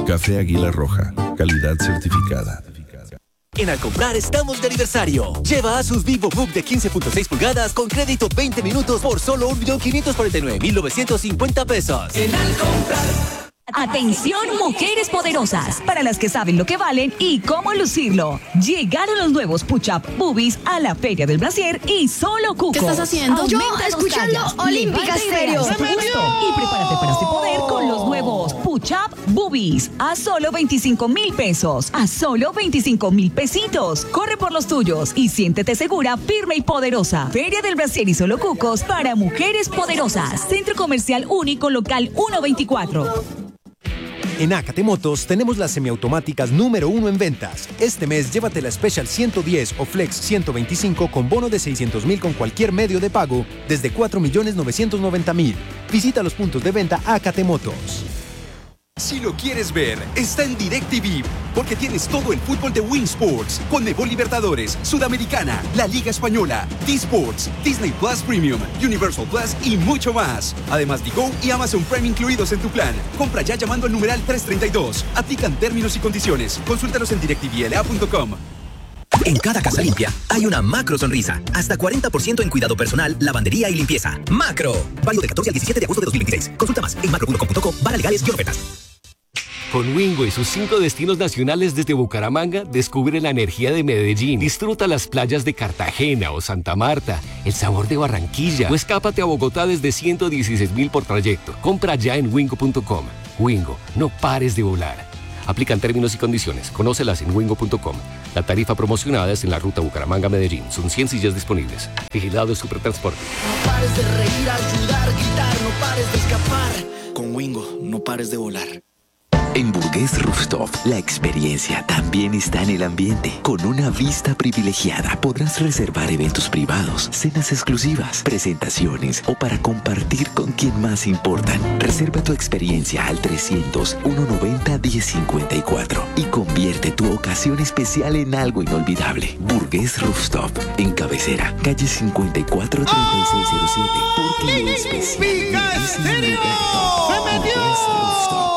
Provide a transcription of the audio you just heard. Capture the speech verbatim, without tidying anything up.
Café Águila Roja, calidad certificada. En Al Comprar estamos de aniversario. Lleva Asus VivoBook de quince punto seis pulgadas con crédito veinte minutos por solo un millón quinientos cuarenta y nueve mil novecientos cincuenta pesos. En Al Comprar. Atención, mujeres poderosas, para las que saben lo que valen y cómo lucirlo. Llegaron los nuevos Push-Up Boobies a la Feria del Brasier y solo Cuco. ¿Qué estás haciendo? Aumenta Yo, escuchando Olímpica Estéreo. Y prepárate para este poder con los nuevos Push-Up Boobies a solo veinticinco mil pesos, a solo veinticinco mil pesitos. Corre por los tuyos y siéntete segura, firme y poderosa. Feria del Brasier y solo Cucos para mujeres poderosas. Centro Comercial Único Local ciento veinticuatro. En Acate Motos tenemos las semiautomáticas número uno en ventas. Este mes llévate la Special ciento diez o Flex ciento veinticinco con bono de seiscientos mil con cualquier medio de pago desde cuatro millones novecientos noventa mil. Visita los puntos de venta Acate Motos. Si lo quieres ver, está en DirecTV, porque tienes todo el fútbol de Win Sports, Conmebol Libertadores, Sudamericana, la Liga Española, D-Sports, Disney Plus Premium, Universal Plus y mucho más. Además, Digo y Amazon Prime incluidos en tu plan. Compra ya llamando al numeral trescientos treinta y dos. Aplican términos y condiciones. Consúltalos en direct t v l a punto com. En cada casa limpia hay una macro sonrisa. Hasta cuarenta por ciento en cuidado personal, lavandería y limpieza. ¡Macro! Válido de catorce al diecisiete de agosto de dos mil veintiséis. Consulta más en macro punto com punto co barra legales y ofertas. Con Wingo y sus cinco destinos nacionales desde Bucaramanga, descubre la energía de Medellín, disfruta las playas de Cartagena o Santa Marta, el sabor de Barranquilla o escápate a Bogotá desde ciento dieciséis mil por trayecto. Compra ya en wingo punto com. Wingo, no pares de volar. Aplican términos y condiciones. Conócelas en wingo punto com. La tarifa promocionada es en la ruta Bucaramanga-Medellín. Son cien sillas disponibles. Vigilado Supertransporte. No pares de reír, ayudar, gritar, no pares de escapar. Con Wingo, no pares de volar. En Burgués Rooftop, la experiencia también está en el ambiente. Con una vista privilegiada, podrás reservar eventos privados, cenas exclusivas, presentaciones o para compartir con quien más importan. Reserva tu experiencia al trescientos, ciento noventa, diez cincuenta y cuatro y convierte tu ocasión especial en algo inolvidable. Burgués Rooftop, en Cabecera, calle cincuenta y cuatro, treinta y seis cero siete. Porque lo especial es un lugar. Burgués Rooftop.